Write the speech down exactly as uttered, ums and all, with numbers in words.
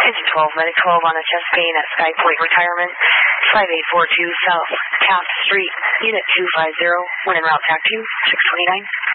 Engine twelve, Medic twelve on a chest pain at Sky Point Retirement, five eight four two South Taft Street, Unit two five zero, when en route, T A C two, six twenty-nine.